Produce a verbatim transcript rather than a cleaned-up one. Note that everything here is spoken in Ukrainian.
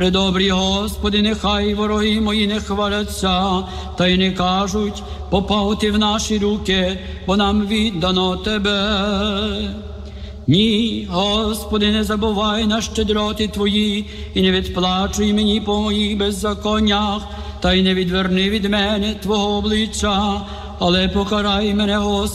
Предобрі, Господи, нехай вороги мої не хваляться, та й не кажуть, попав ти в наші руки, бо нам віддано Тебе. Ні, Господи, не забувай на щедроти Твої і не відплачуй мені по моїх беззаконнях, та й не відверни від мене Твого обличчя, але покарай мене, Господи,